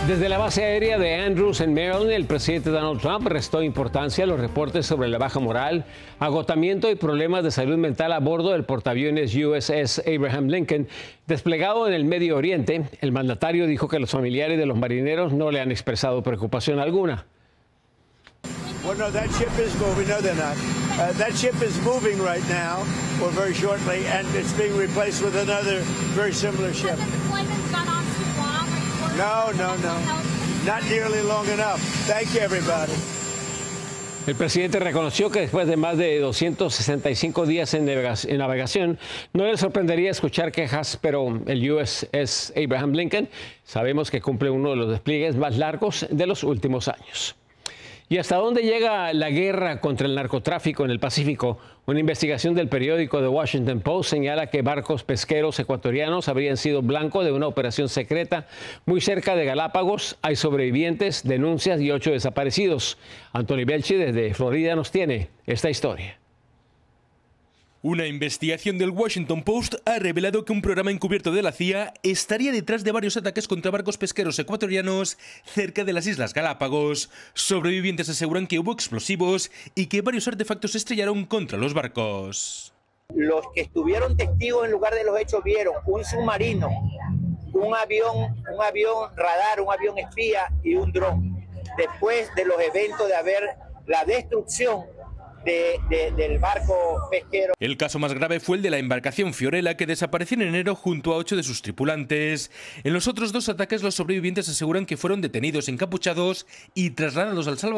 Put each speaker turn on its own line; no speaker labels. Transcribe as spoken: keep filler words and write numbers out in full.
Desde la base aérea de Andrews en Maryland, el presidente Donald Trump restó importancia a los reportes sobre la baja moral, agotamiento y problemas de salud mental a bordo del portaaviones U S S Abraham Lincoln desplegado en el Medio Oriente. El mandatario dijo que los familiares de los marineros no le han expresado preocupación alguna.
Well, no, that ship is moving. No, they're not. Uh, that ship is moving right now, or very shortly, and it's being replaced with another very similar ship. No, no, no. Not nearly long enough. Thank you, everybody.
El presidente reconoció que después de más de doscientos sesenta y cinco días en navegación, no le sorprendería escuchar quejas, pero el U S S Abraham Lincoln sabemos que cumple uno de los despliegues más largos de los últimos años. ¿Y hasta dónde llega la guerra contra el narcotráfico en el Pacífico? Una investigación del periódico The Washington Post señala que barcos pesqueros ecuatorianos habrían sido blanco de una operación secreta muy cerca de Galápagos. Hay sobrevivientes, denuncias y ocho desaparecidos. Anthony Belchi desde Florida nos tiene esta historia.
Una investigación del Washington Post ha revelado que un programa encubierto de la C I A estaría detrás de varios ataques contra barcos pesqueros ecuatorianos cerca de las Islas Galápagos. Sobrevivientes aseguran que hubo explosivos y que varios artefactos se estrellaron contra los barcos.
Los que estuvieron testigos en lugar de los hechos vieron un submarino, un avión, un avión radar, un avión espía y un dron. Después de los eventos de haber la destrucción De, de, del barco pesquero.
El caso más grave fue el de la embarcación Fiorella, que desapareció en enero junto a ocho de sus tripulantes. En los otros dos ataques, los sobrevivientes aseguran que fueron detenidos encapuchados y trasladados al Salvador.